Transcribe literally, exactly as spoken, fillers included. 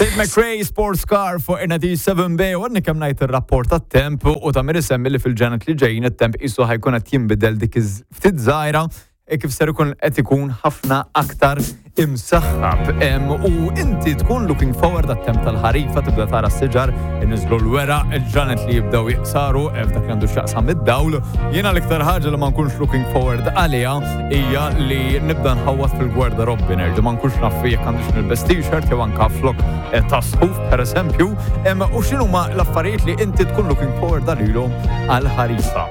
Tate McRae Sports Car fuq N T seven B u għadni kemm ngħid ir-rapport tat-temp u ta' mir isemmi li fil-ġenet li ġejjin it-temp qisu ħajkun qed jinbidel dik ftit żgħira e kif ser ikun qed ikun ħafna aktar imsaħħab. U inti tkun looking forward għat-temp tal-ħarifa tibda tara s-siġar inniżlu l-wera il-ġanet li jibdew jiqsaru f'dak li għandu x'jaqsam id-dawl. Jiena l-iktar ħaġa li ma nkunx looking forward għaliha hija li nibda nħawwas fil-gwardarobb nerġa' ma nkunx naf jekk għandix nilbes t-shirt jew anke flok ta' sħuf pereżempju. U x'inhuma l-affarijiet li inti tkun looking forward għalihom għall-ħarifa.